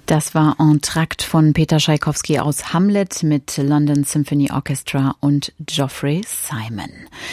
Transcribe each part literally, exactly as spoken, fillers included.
Das war Entr'acte von Peter Tschaikowski aus Hamlet mit London Symphony Orchestra und Geoffrey Simon.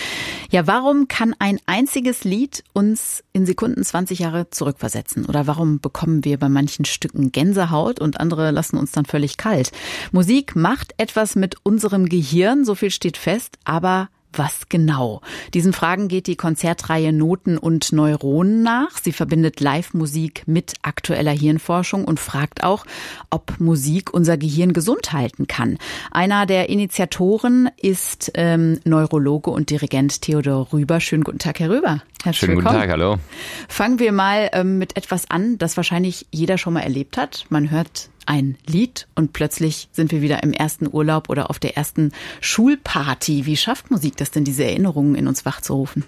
Ja, warum kann ein einziges Lied uns in Sekunden zwanzig Jahre zurückversetzen? Oder warum bekommen wir bei manchen Stücken Gänsehaut und andere lassen uns dann völlig kalt? Musik macht etwas mit unserem Gehirn, so viel steht fest, aber was genau? Diesen Fragen geht die Konzertreihe Noten und Neuronen nach. Sie verbindet Live-Musik mit aktueller Hirnforschung und fragt auch, ob Musik unser Gehirn gesund halten kann. Einer der Initiatoren ist ähm, Neurologe und Dirigent Theodor Rüber. Schönen guten Tag, Herr Rüber. Herzlich Schönen willkommen. Guten Tag, hallo. Fangen wir mal ähm, mit etwas an, das wahrscheinlich jeder schon mal erlebt hat. Man hört ein Lied und plötzlich sind wir wieder im ersten Urlaub oder auf der ersten Schulparty. Wie schafft Musik das denn, diese Erinnerungen in uns wachzurufen?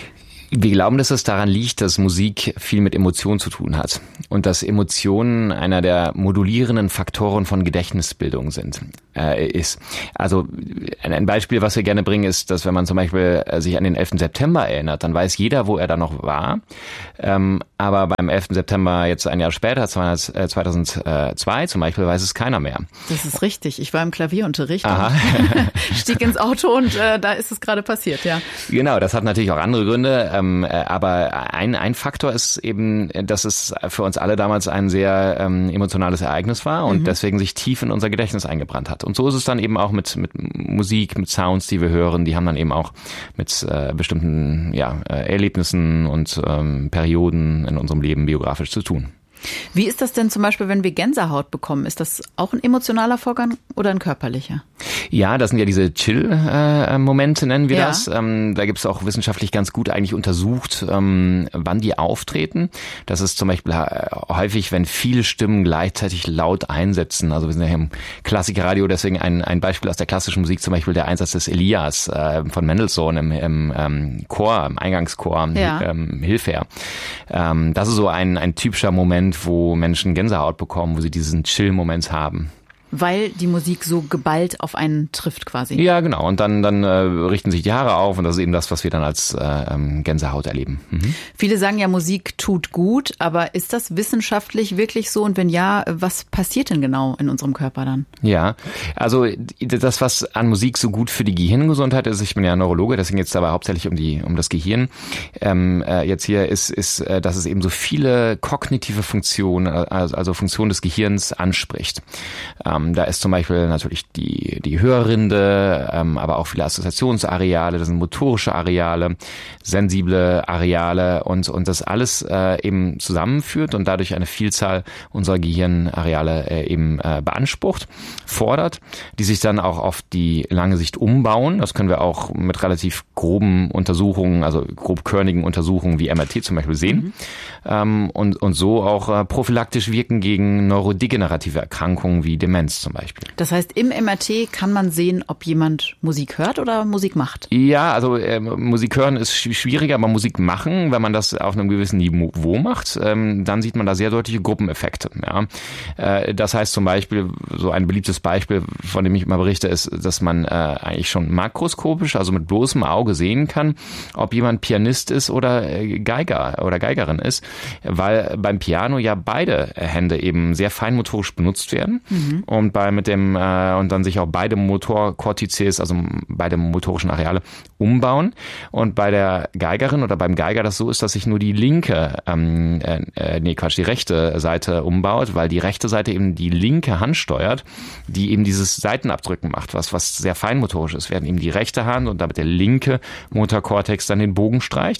Wir glauben, dass es daran liegt, dass Musik viel mit Emotionen zu tun hat und dass Emotionen einer der modulierenden Faktoren von Gedächtnisbildung sind. Äh, ist. Also ein Beispiel, was wir gerne bringen, ist, dass wenn man zum Beispiel sich an den elften September erinnert, dann weiß jeder, wo er da noch war. Ähm, aber beim elften September jetzt ein Jahr später, zweitausendzwei zum Beispiel, weiß es keiner mehr. Das ist richtig. Ich war im Klavierunterricht und stieg ins Auto und äh, da ist es gerade passiert, ja. Genau, das hat natürlich auch andere Gründe. Ähm, aber ein, ein Faktor ist eben, dass es für uns alle damals ein sehr ähm, emotionales Ereignis war und mhm. deswegen sich tief in unser Gedächtnis eingebrannt hat. Und so ist es dann eben auch mit, mit Musik, mit Sounds, die wir hören. Die haben dann eben auch mit äh, bestimmten ja, Erlebnissen und ähm, Perioden in unserem Leben biografisch zu tun. Wie ist das denn zum Beispiel, wenn wir Gänsehaut bekommen? Ist das auch ein emotionaler Vorgang oder ein körperlicher? Ja, das sind ja diese Chill-Momente, nennen wir ja. das. Ähm, da gibt es auch wissenschaftlich ganz gut eigentlich untersucht, ähm, wann die auftreten. Das ist zum Beispiel häufig, wenn viele Stimmen gleichzeitig laut einsetzen. Also wir sind ja im Klassikerradio, deswegen ein, ein Beispiel aus der klassischen Musik, zum Beispiel der Einsatz des Elias äh, von Mendelssohn im, im ähm, Chor, im Eingangschor, ja. ähm, Hilfer. Ähm, das ist so ein, ein typischer Moment, wo Menschen Gänsehaut bekommen, wo sie diesen Chill-Moment haben. Weil die Musik so geballt auf einen trifft quasi. Ja, genau. Und dann, dann äh, richten sich die Haare auf und das ist eben das, was wir dann als äh, Gänsehaut erleben. Mhm. Viele sagen ja, Musik tut gut, aber ist das wissenschaftlich wirklich so? Und wenn ja, was passiert denn genau in unserem Körper dann? Ja, also das, was an Musik so gut für die Gehirngesundheit ist, ich bin ja Neurologe, deswegen geht es aber hauptsächlich um die um das Gehirn. Ähm, äh, jetzt hier ist, ist, äh, dass es eben so viele kognitive Funktionen, also, also Funktionen des Gehirns anspricht. Ähm, Da ist zum Beispiel natürlich die, die Hörrinde, ähm, aber auch viele Assoziationsareale, das sind motorische Areale, sensible Areale und, und das alles äh, eben zusammenführt und dadurch eine Vielzahl unserer Gehirnareale äh, eben äh, beansprucht, fordert, die sich dann auch auf die lange Sicht umbauen. Das können wir auch mit relativ groben Untersuchungen, also grobkörnigen Untersuchungen wie M R T zum Beispiel sehen. Mhm. Ähm, und, und so auch äh, prophylaktisch wirken gegen neurodegenerative Erkrankungen wie Demenz zum Beispiel. Das heißt, im M R T kann man sehen, ob jemand Musik hört oder Musik macht? Ja, also äh, Musik hören ist schwieriger, aber Musik machen, wenn man das auf einem gewissen Niveau macht, ähm, dann sieht man da sehr deutliche Gruppeneffekte. Ja. Äh, das heißt zum Beispiel, so ein beliebtes Beispiel, von dem ich immer berichte, ist, dass man äh, eigentlich schon makroskopisch, also mit bloßem Auge sehen kann, ob jemand Pianist ist oder äh, Geiger oder Geigerin ist, weil beim Piano ja beide Hände eben sehr feinmotorisch benutzt werden. Mhm. Und bei mit dem äh, und dann sich auch beide Motorkortizes, also beide motorischen Areale, umbauen. Und bei der Geigerin oder beim Geiger das so ist, dass sich nur die linke, ähm, äh, nee Quatsch, die rechte Seite umbaut, weil die rechte Seite eben die linke Hand steuert, die eben dieses Seitenabdrücken macht, was was sehr feinmotorisch ist, während eben die rechte Hand und damit der linke Motorkortex dann den Bogen streicht.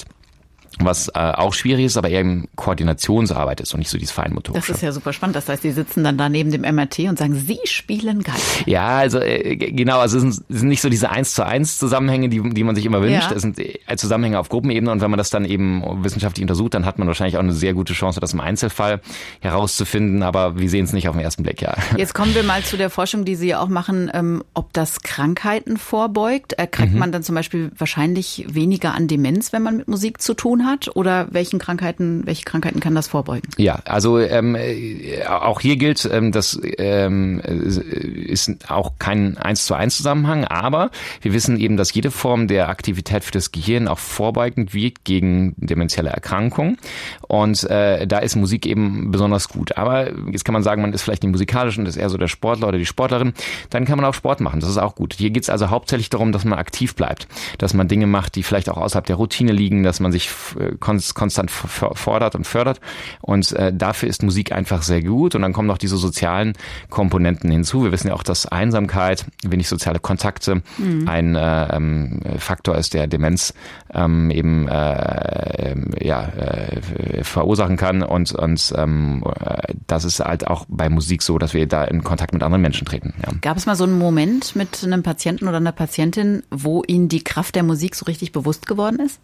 Was äh, auch schwierig ist, aber eher eben Koordinationsarbeit ist und nicht so dieses Feinmotorische. Das ist ja super spannend. Das heißt, Sie sitzen dann da neben dem M R T und sagen, Sie spielen Geige. Ja, also äh, genau, also es sind, es sind nicht so diese eins zu eins Zusammenhänge, die, die man sich immer wünscht. Ja. Es sind äh, Zusammenhänge auf Gruppenebene und wenn man das dann eben wissenschaftlich untersucht, dann hat man wahrscheinlich auch eine sehr gute Chance, das im Einzelfall herauszufinden, aber wir sehen es nicht auf den ersten Blick, ja. Jetzt kommen wir mal zu der Forschung, die Sie ja auch machen, ähm, ob das Krankheiten vorbeugt. Erkrankt mhm. man dann zum Beispiel wahrscheinlich weniger an Demenz, wenn man mit Musik zu tun hat? hat oder welchen Krankheiten, welche Krankheiten kann das vorbeugen? Ja, also ähm, auch hier gilt, ähm, das ähm, ist auch kein eins zu eins Zusammenhang, aber wir wissen eben, dass jede Form der Aktivität für das Gehirn auch vorbeugend wirkt gegen dementielle Erkrankungen und äh, da ist Musik eben besonders gut. Aber jetzt kann man sagen, man ist vielleicht nicht musikalisch und ist eher so der Sportler oder die Sportlerin, dann kann man auch Sport machen, das ist auch gut. Hier geht es also hauptsächlich darum, dass man aktiv bleibt, dass man Dinge macht, die vielleicht auch außerhalb der Routine liegen, dass man sich konstant fordert und fördert und äh, dafür ist Musik einfach sehr gut und dann kommen noch diese sozialen Komponenten hinzu. Wir wissen ja auch, dass Einsamkeit, wenig soziale Kontakte mhm. ein äh, Faktor ist, der Demenz ähm, eben äh, ja, äh, verursachen kann und, und ähm, das ist halt auch bei Musik so, dass wir da in Kontakt mit anderen Menschen treten. Ja. Gab es mal so einen Moment mit einem Patienten oder einer Patientin, wo Ihnen die Kraft der Musik so richtig bewusst geworden ist?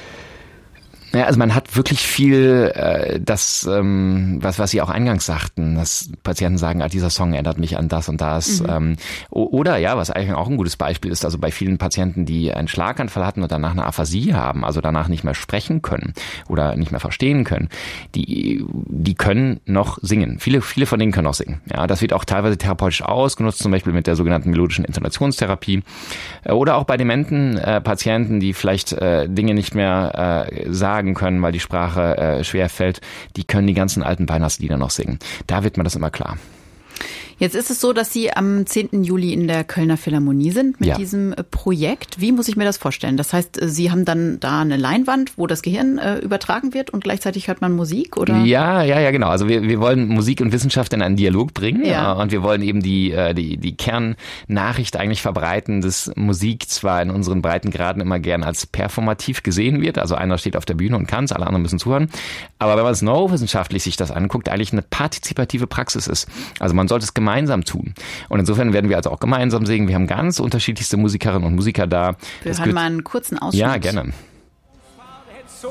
Ja, also man hat wirklich viel, äh, das, ähm, was, was Sie auch eingangs sagten, dass Patienten sagen, ah, dieser Song erinnert mich an das und das. Mhm. Ähm, oder ja, was eigentlich auch ein gutes Beispiel ist, also bei vielen Patienten, die einen Schlaganfall hatten und danach eine Aphasie haben, also danach nicht mehr sprechen können oder nicht mehr verstehen können, die, die können noch singen. Viele, viele von denen können noch singen. Ja, das wird auch teilweise therapeutisch ausgenutzt, zum Beispiel mit der sogenannten melodischen Intonationstherapie. Oder auch bei dementen äh, Patienten, die vielleicht äh, Dinge nicht mehr äh, sagen können, weil die Sprache äh, schwer fällt, die können die ganzen alten Weihnachtslieder noch singen. Da wird mir das immer klar. Jetzt ist es so, dass Sie am zehnten Juli in der Kölner Philharmonie sind mit ja. diesem Projekt. Wie muss ich mir das vorstellen? Das heißt, Sie haben dann da eine Leinwand, wo das Gehirn äh, übertragen wird und gleichzeitig hört man Musik, oder? Ja, ja, ja, genau. Also wir, wir wollen Musik und Wissenschaft in einen Dialog bringen ja. und wir wollen eben die, die, die Kernnachricht eigentlich verbreiten, dass Musik zwar in unseren Breitengraden immer gern als performativ gesehen wird, also einer steht auf der Bühne und kann es, alle anderen müssen zuhören, aber wenn man es neurowissenschaftlich sich das anguckt, eigentlich eine partizipative Praxis ist. Also man sollte es gemeinsam gemeinsam tun. Und insofern werden wir also auch gemeinsam singen. Wir haben ganz unterschiedlichste Musikerinnen und Musiker da. Wir hören mal einen kurzen Ausschnitt. Ja, gerne.